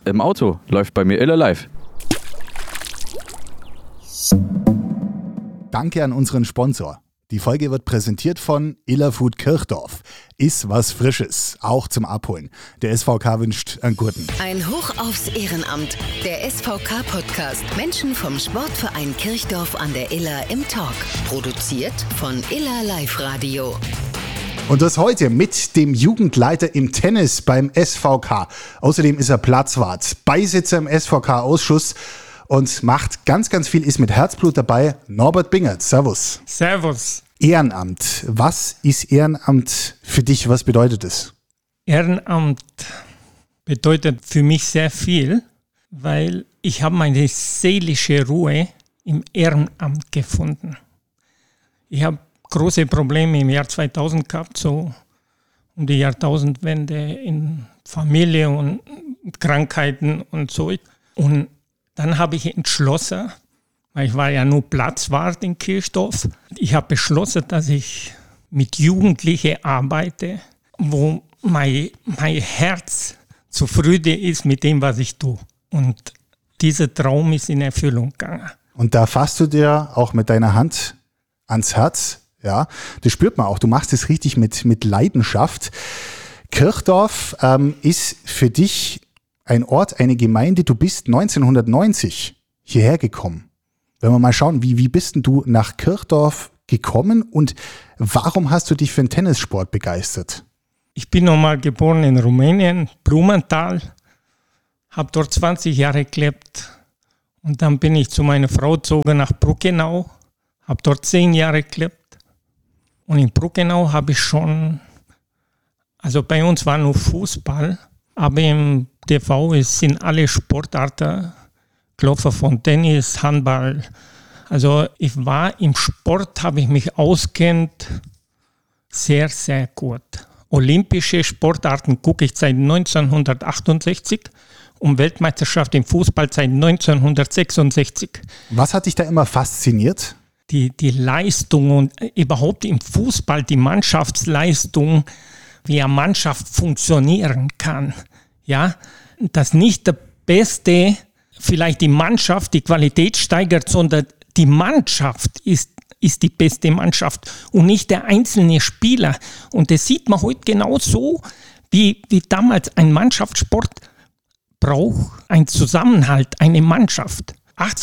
im Auto läuft bei mir Iller live. Danke an unseren Sponsor. Die Folge wird präsentiert von Iller Food Kirchdorf. Ist was Frisches, auch zum Abholen. Der SVK wünscht einen guten. Ein Hoch aufs Ehrenamt. Der SVK-Podcast. Menschen vom Sportverein Kirchdorf an der Iller im Talk. Produziert von Iller Live Radio. Und das heute mit dem Jugendleiter im Tennis beim SVK. Außerdem ist er Platzwart, Beisitzer im SVK-Ausschuss und macht ganz, ganz viel, ist mit Herzblut dabei. Norbert Bingert, servus. Servus. Ehrenamt. Was ist Ehrenamt für dich? Was bedeutet es? Ehrenamt bedeutet für mich sehr viel, weil ich habe meine seelische Ruhe im Ehrenamt gefunden. Ich habe große Probleme im Jahr 2000 gehabt, so um die Jahrtausendwende in Familie und Krankheiten und so. Und dann habe ich entschlossen, weil ich war ja nur Platzwart in Kirchdorf, ich habe beschlossen, dass ich mit Jugendlichen arbeite, wo mein Herz zufrieden ist mit dem, was ich tue. Und dieser Traum ist in Erfüllung gegangen. Und da fasst du dir auch mit deiner Hand ans Herz, ja, das spürt man auch, du machst es richtig mit Leidenschaft. Kirchdorf ist für dich ein Ort, eine Gemeinde, du bist 1990 hierher gekommen. Wenn wir mal schauen, wie bist denn du nach Kirchdorf gekommen und warum hast du dich für den Tennissport begeistert? Ich bin nochmal geboren in Rumänien, Blumenthal, habe dort 20 Jahre gelebt und dann bin ich zu meiner Frau gezogen nach Bruckenau, habe dort 10 Jahre gelebt und in Bruckenau habe ich schon, also bei uns war nur Fußball, aber im TV sind alle Sportarten gelaufen, von Tennis, Handball. Also ich war im Sport, habe ich mich auskennt, sehr, sehr gut. Olympische Sportarten gucke ich seit 1968 und Weltmeisterschaft im Fußball seit 1966. Was hat dich da immer fasziniert? Die Leistung und überhaupt im Fußball die Mannschaftsleistung, wie eine Mannschaft funktionieren kann. Ja, dass nicht der Beste vielleicht die Mannschaft, die Qualität steigert, sondern die Mannschaft ist die beste Mannschaft und nicht der einzelne Spieler. Und das sieht man heute genauso, wie damals ein Mannschaftssport braucht, ein Zusammenhalt, eine Mannschaft.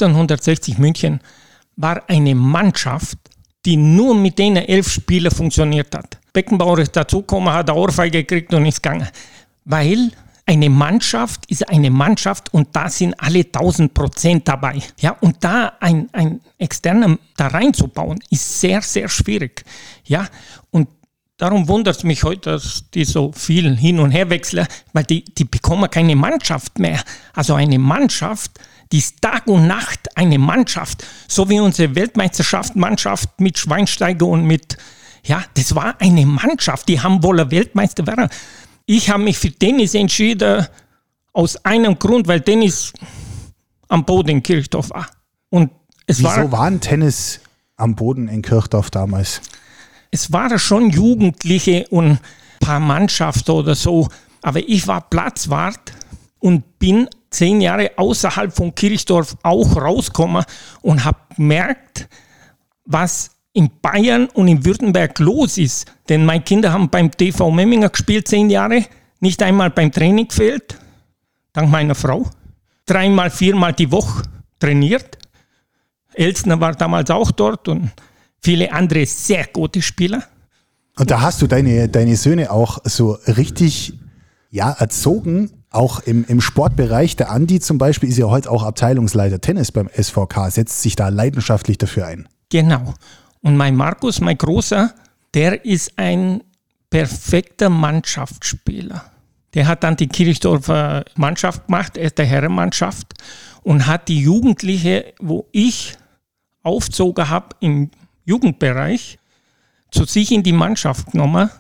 1860 München war eine Mannschaft, die nur mit denen 11 Spielern funktioniert hat. Beckenbauer ist dazugekommen, hat eine Ohrfeige gekriegt und ist gegangen. Weil eine Mannschaft ist eine Mannschaft und da sind alle 1000% dabei. Ja, und da ein Externer da reinzubauen, ist sehr, sehr schwierig. Ja, und darum wundert es mich heute, dass die so viel hin und her wechseln, weil die bekommen keine Mannschaft mehr. Also eine Mannschaft, die ist Tag und Nacht eine Mannschaft. So wie unsere Weltmeisterschaftsmannschaft mit Schweinsteiger und mit, ja, das war eine Mannschaft, die haben wohl Weltmeister werden. Ich habe mich für Tennis entschieden, aus einem Grund, weil Tennis am Boden in Kirchdorf war. Und wieso war ein Tennis am Boden in Kirchdorf damals? Es waren schon Jugendliche und ein paar Mannschaften oder so, aber ich war Platzwart und bin 10 Jahre außerhalb von Kirchdorf auch rausgekommen und habe gemerkt, was in Bayern und in Württemberg los ist. Denn meine Kinder haben beim TV Memminger gespielt 10 Jahre, nicht einmal beim Training gefehlt, dank meiner Frau. 3-mal, 4-mal die Woche trainiert. Elstner war damals auch dort und viele andere sehr gute Spieler. Und da hast du deine Söhne auch so richtig erzogen, auch im Sportbereich. Der Andi zum Beispiel ist ja heute auch Abteilungsleiter Tennis beim SVK, setzt sich da leidenschaftlich dafür ein. Genau. Und mein Markus, mein Großer, der ist ein perfekter Mannschaftsspieler. Der hat dann die Kirchdorfer Mannschaft gemacht, er ist der Herrenmannschaft und hat die Jugendliche, wo ich aufgezogen habe im Jugendbereich, zu sich in die Mannschaft genommen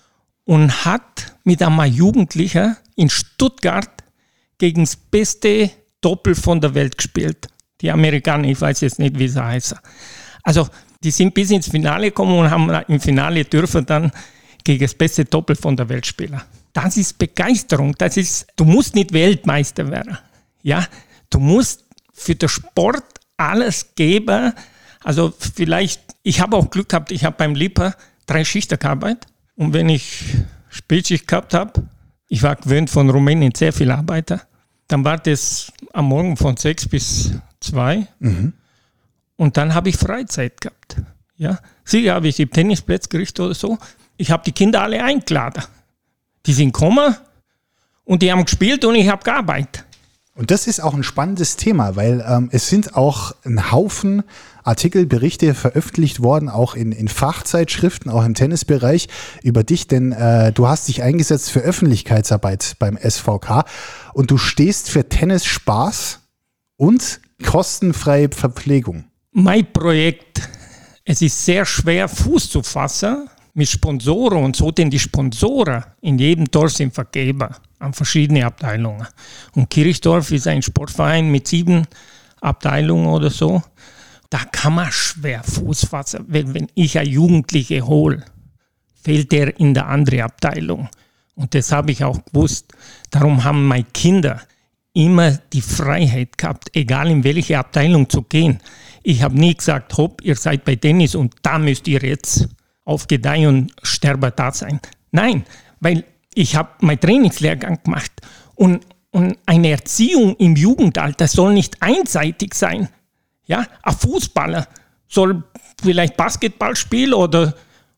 und hat mit einem Jugendlichen in Stuttgart gegen das beste Doppel von der Welt gespielt. Die Amerikaner, ich weiß jetzt nicht, wie sie heißen. Also die sind bis ins Finale gekommen und haben im Finale dürfen dann gegen das beste Doppel von der Welt spielen. Das ist Begeisterung. Du musst nicht Weltmeister werden. Ja, du musst für den Sport alles geben. Also vielleicht, ich habe auch Glück gehabt, ich habe beim Lipa 3 Schichten gearbeitet. Und wenn ich Spätschicht gehabt habe, ich war gewöhnt von Rumänien sehr viel Arbeiter, dann war das am Morgen von 6 bis 2. Und dann habe ich Freizeit gehabt. Ja, sicher habe ich die Tennisplätze gerichtet oder so. Ich habe die Kinder alle eingeladen. Die sind gekommen und die haben gespielt und ich habe gearbeitet. Und das ist auch ein spannendes Thema, weil es sind auch ein Haufen Artikel, Berichte veröffentlicht worden, auch in Fachzeitschriften, auch im Tennisbereich über dich, denn du hast dich eingesetzt für Öffentlichkeitsarbeit beim SVK und du stehst für Tennisspaß und kostenfreie Verpflegung. Mein Projekt, es ist sehr schwer Fuß zu fassen mit Sponsoren und so, denn die Sponsoren in jedem Dorf sind Vergeber an verschiedene Abteilungen. Und Kirchdorf ist ein Sportverein mit 7 Abteilungen oder so. Da kann man schwer Fuß fassen. Wenn ich eine Jugendliche hole, fehlt der in der anderen Abteilung. Und das habe ich auch gewusst. Darum haben meine Kinder immer die Freiheit gehabt, egal in welche Abteilung zu gehen. Ich habe nie gesagt, hopp, ihr seid bei Tennis und da müsst ihr jetzt auf Gedeih und Sterbe da sein. Nein, weil ich habe meinen Trainingslehrgang gemacht und eine Erziehung im Jugendalter soll nicht einseitig sein. Ja, ein Fußballer soll vielleicht Basketball spielen oder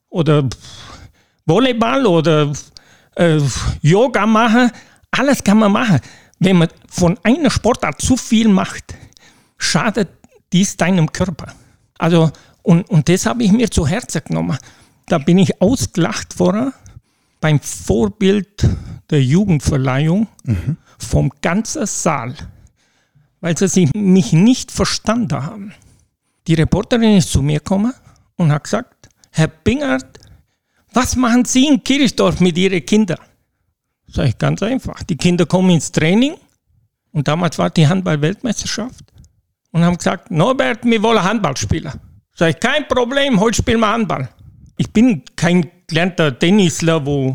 Volleyball oder Yoga machen. Alles kann man machen. Wenn man von einer Sportart zu viel macht, schadet dies deinem Körper. Also, und das habe ich mir zu Herzen genommen. Da bin ich ausgelacht worden beim Vorbild der Jugendverleihung vom ganzen Saal, weil sie mich nicht verstanden haben. Die Reporterin ist zu mir gekommen und hat gesagt, Herr Pingert, was machen Sie in Kirchdorf mit Ihren Kindern? Sag ich, ganz einfach. Die Kinder kommen ins Training und damals war die Handball-Weltmeisterschaft und haben gesagt, Norbert, wir wollen Handball spielen. Sag ich, kein Problem, heute spielen wir Handball. Ich bin kein gelernter Tennisler, wo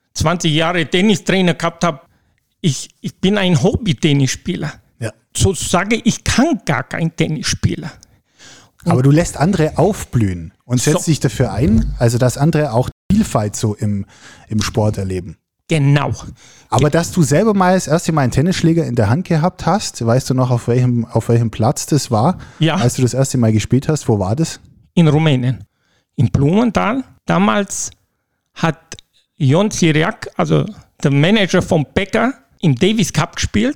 20 Jahre Tennistrainer gehabt habe. Ich bin ein Hobby-Tennisspieler. Ja. Sozusagen, ich kann gar kein Tennisspieler. Aber du lässt andere aufblühen und setzt dich dafür ein, also dass andere auch Vielfalt so im Sport erleben. Genau. Aber dass du selber mal das erste Mal einen Tennisschläger in der Hand gehabt hast, weißt du noch, auf welchem Platz das war? Ja. Als du das erste Mal gespielt hast, wo war das? In Rumänien, in Blumenthal. Damals hat Ion Siriac, also der Manager vom Becker, im Davis Cup gespielt.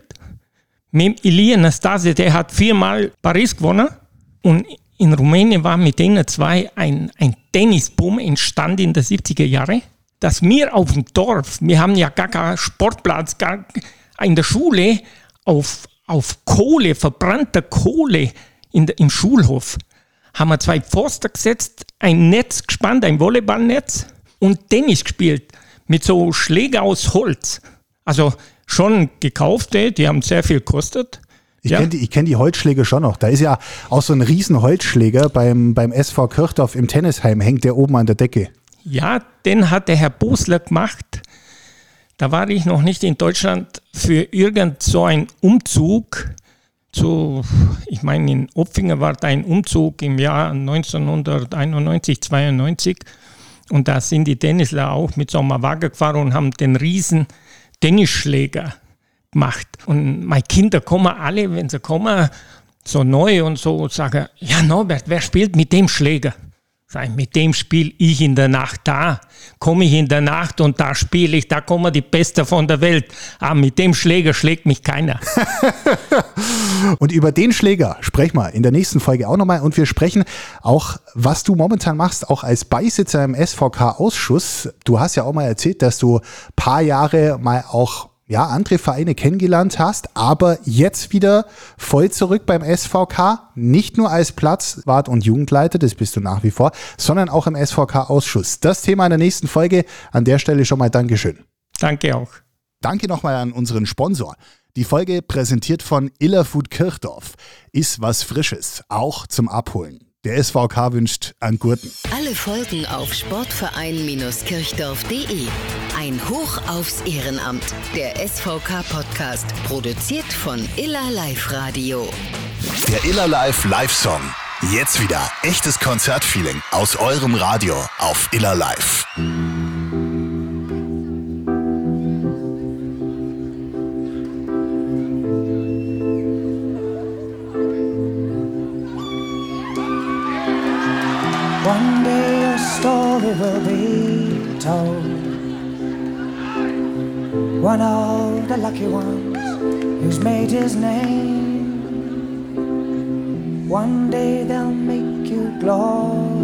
Mit Ilie Nastase, der hat 4-mal Paris gewonnen. Und in Rumänien war mit denen 2 ein Tennisboom entstanden in den 70er Jahren. Dass wir auf dem Dorf, wir haben ja gar keinen Sportplatz, gar in der Schule auf Kohle, verbrannter Kohle im Schulhof, haben wir 2 Pfosten gesetzt, ein Netz gespannt, ein Volleyballnetz und Tennis gespielt mit so Schläger aus Holz. Also schon gekaufte, die haben sehr viel gekostet. Ich kenn die Holzschläger schon noch. Da ist ja auch so ein riesen Holzschläger beim SV Kirchdorf im Tennisheim, hängt der oben an der Decke. Ja, den hat der Herr Bosler gemacht. Da war ich noch nicht in Deutschland für irgend so einen Umzug. Ich meine, in Opfinger war da ein Umzug im Jahr 1991, 92. Und da sind die Tennisler auch mit so einem Wagen gefahren und haben den riesen Tennisschläger gemacht. Und meine Kinder kommen alle, wenn sie kommen, so neu und so, sagen, ja Norbert, wer spielt mit dem Schläger? Sag ich, mit dem spiele ich in der Nacht, da komme ich in der Nacht und da spiele ich, da kommen die Besten von der Welt. Aber mit dem Schläger schlägt mich keiner. Und über den Schläger sprechen wir in der nächsten Folge auch nochmal. Und wir sprechen auch, was du momentan machst, auch als Beisitzer im SVK-Ausschuss. Du hast ja auch mal erzählt, dass du ein paar Jahre mal auch andere Vereine kennengelernt hast, aber jetzt wieder voll zurück beim SVK, nicht nur als Platzwart und Jugendleiter, das bist du nach wie vor, sondern auch im SVK-Ausschuss. Das Thema in der nächsten Folge. An der Stelle schon mal Dankeschön. Danke auch. Danke nochmal an unseren Sponsor. Die Folge präsentiert von Illerfood Kirchdorf. Ist was Frisches, auch zum Abholen. Der SVK wünscht einen guten. Alle Folgen auf sportverein-kirchdorf.de. Ein Hoch aufs Ehrenamt. Der SVK-Podcast, produziert von Iller Live Radio. Der Iller Live Song. Jetzt wieder echtes Konzertfeeling aus eurem Radio auf Iller Live. One day your story will be told. One of the lucky ones who's made his name. One day they'll make you glorious.